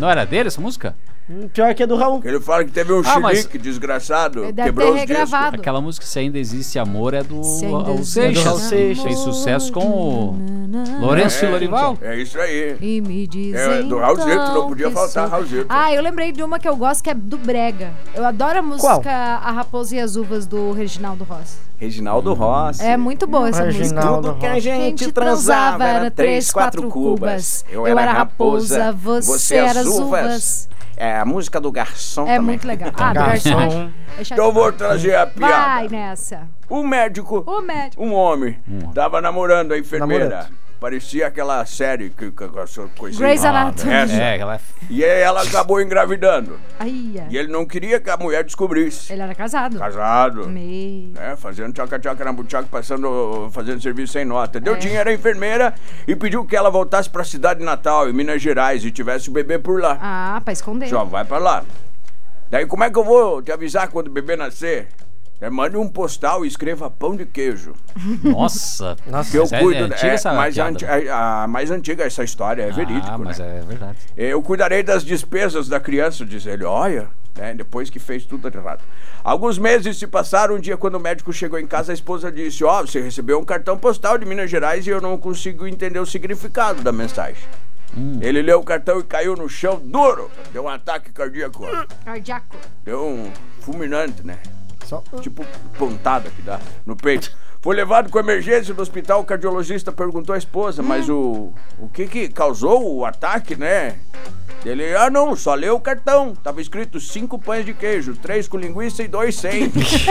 Não era dele essa música? Pior que é do Raul. Ele fala que teve um chilique desgraçado, Deve quebrou ter os discos. regravado. Aquela música Se Ainda Existe Amor é do Se Ainda Raul Existe Amor. Seixas. Fez sucesso com o Lourenço e Lorival. É isso aí. E me diz Do Raulzito, não podia faltar Raulzito. Eu lembrei de uma que eu gosto, que é do Brega. Eu adoro a música A Raposa e as Uvas, do Reginaldo Rossi. Reginaldo Rossi. É muito boa essa música. Reginaldo Tudo que a Rossi. gente transava era 3, 4 cubas. Eu era a raposa, você era as uvas. É a música do garçom É também. muito legal. Garçom. Deixa Então eu vou trazer a piada. Vai nessa. Um médico, O médico. um homem, tava namorando a enfermeira. Namorando. Parecia aquela série que essa coisinha. Grey's Anatomy. Essa. É, ela E aí ela acabou engravidando. Ai, ai. E ele não queria que a mulher descobrisse. Ele era casado. Casado. Me... Né, fazendo tchaca-tchaca na buchaca, fazendo serviço sem nota. Deu dinheiro à enfermeira e pediu que ela voltasse pra cidade natal, em Minas Gerais, e tivesse o bebê por lá. Ah, pra esconder. Só vai pra lá. Daí como é que eu vou te avisar quando o bebê nascer? Mande um postal e escreva pão de queijo. Nossa. Que eu Mas cuido. antiga essa piada. A mais antiga essa história, é verídico, mas né? é verdade. Eu cuidarei das despesas da criança, diz ele. Olha, né, depois que fez tudo errado. Alguns meses se passaram. Um dia, quando o médico chegou em casa, a esposa disse: você recebeu um cartão postal de Minas Gerais e eu não consigo entender o significado da mensagem. Ele leu o cartão e caiu no chão duro. Deu um ataque cardíaco. Cardiaco. Deu um fulminante, né? Só... Tipo pontada que dá no peito. Foi levado com emergência no hospital. O cardiologista perguntou à esposa: mas o que causou o ataque, né? Ele: não, só leu o cartão. Tava escrito 5 pães de queijo, 3 com linguiça e 2 sem.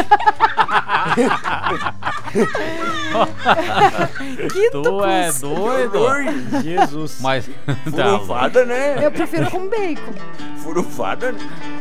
Tu é doido. Jesus. Mas... Furufada, né? Eu prefiro com bacon. Furufada, né?